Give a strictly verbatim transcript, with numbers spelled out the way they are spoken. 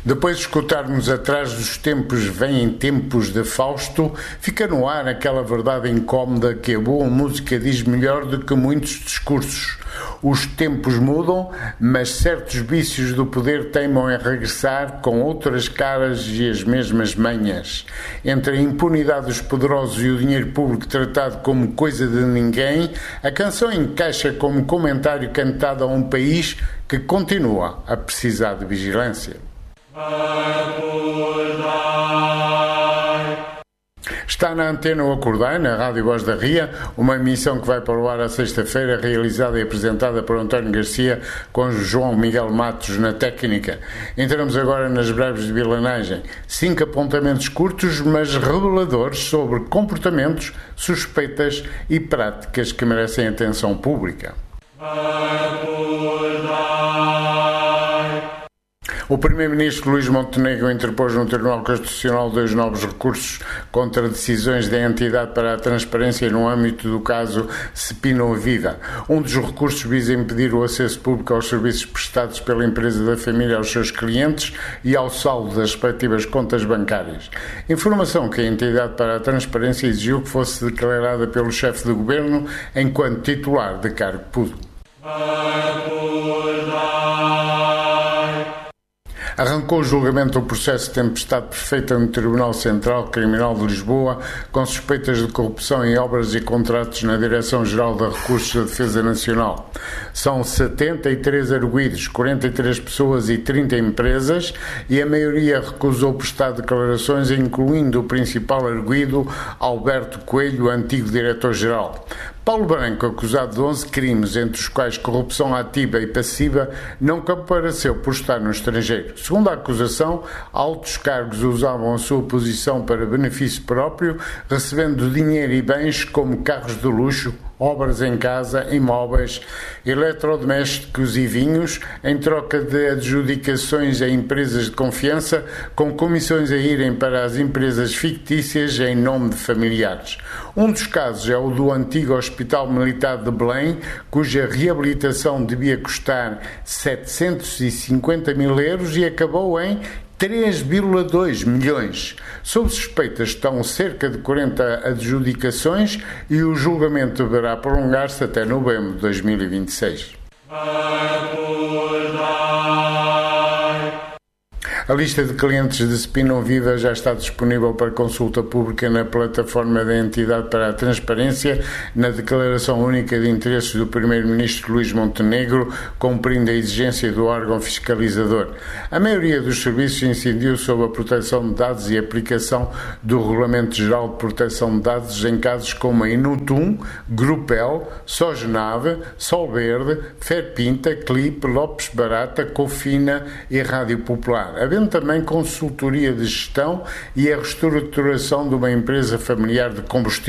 Depois de escutarmos Atrás dos Tempos Vêm Tempos de Fausto, fica no ar aquela verdade incómoda que a boa música diz melhor do que muitos discursos. Os tempos mudam, mas certos vícios do poder teimam em regressar com outras caras e as mesmas manhas. Entre a impunidade dos poderosos e o dinheiro público tratado como coisa de ninguém, a canção encaixa como comentário cantado a um país que continua a precisar de vigilância. Está na antena o Acordai, na Rádio Voz da Ria, uma emissão que vai para o ar à sexta-feira, realizada e apresentada por António Garcia, com João Miguel Matos na técnica. Entramos agora nas breves de vilanagem. Cinco apontamentos curtos, mas reveladores sobre comportamentos, suspeitas e práticas que merecem atenção pública. O primeiro-ministro Luís Montenegro interpôs no Tribunal Constitucional dois novos recursos contra decisões da entidade para a transparência no âmbito do caso Cepinovida. Um dos recursos visa impedir o acesso público aos serviços prestados pela empresa da família aos seus clientes e ao saldo das respectivas contas bancárias. Informação que a entidade para a transparência exigiu que fosse declarada pelo chefe do governo enquanto titular de cargo público. Arrancou o julgamento do processo de tempestade perfeita no Tribunal Central Criminal de Lisboa, com suspeitas de corrupção em obras e contratos na Direção-Geral de Recursos da Defesa Nacional. São setenta e três arguidos, quarenta e três pessoas e trinta empresas, e a maioria recusou prestar declarações, incluindo o principal arguido, Alberto Coelho, antigo diretor-geral. Paulo Branco, acusado de onze crimes, entre os quais corrupção ativa e passiva, não compareceu por estar no estrangeiro. Segundo a acusação, altos cargos usavam a sua posição para benefício próprio, recebendo dinheiro e bens como carros de luxo, obras em casa, imóveis, eletrodomésticos e vinhos, em troca de adjudicações a empresas de confiança, com comissões a irem para as empresas fictícias em nome de familiares. Um dos casos é o do antigo Hospital Militar de Belém, cuja reabilitação devia custar setecentos e cinquenta mil euros e acabou em três vírgula dois milhões. Sob suspeitas estão cerca de quarenta adjudicações e o julgamento deverá prolongar-se até novembro de dois mil e vinte e seis. A lista de clientes de Cepinovida já está disponível para consulta pública na plataforma da entidade para a transparência, na Declaração Única de Interesses do primeiro-ministro Luís Montenegro, cumprindo a exigência do órgão fiscalizador. A maioria dos serviços incidiu sobre a proteção de dados e a aplicação do Regulamento Geral de Proteção de Dados em casos como a Inutum, Grupel, Sogenave, Sol Verde, Ferpinta, Clipe, Lopes Barata, Cofina e Rádio Popular, havendo também consultoria de gestão e a reestruturação de uma empresa familiar de combustível.